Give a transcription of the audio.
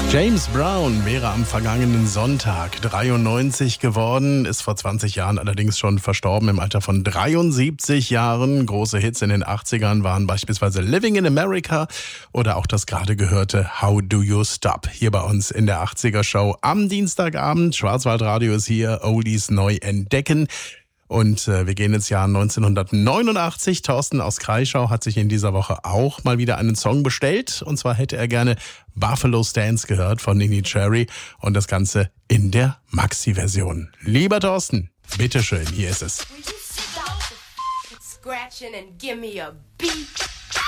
James Brown wäre am vergangenen Sonntag 93 geworden, ist vor 20 Jahren allerdings schon verstorben im Alter von 73 Jahren. Große Hits in den 80ern waren beispielsweise Living in America oder auch das gerade gehörte How Do You Stop hier bei uns in der 80er Show am Dienstagabend. Schwarzwaldradio ist hier, Oldies neu entdecken. Und wir gehen ins Jahr 1989. Thorsten aus Kreischau hat sich in dieser Woche auch mal wieder einen Song bestellt. Und zwar hätte er gerne Buffalo Stance gehört von Neneh Cherry und das Ganze in der Maxi-Version. Lieber Thorsten, bitteschön, hier ist es. Scratching and give me a beat.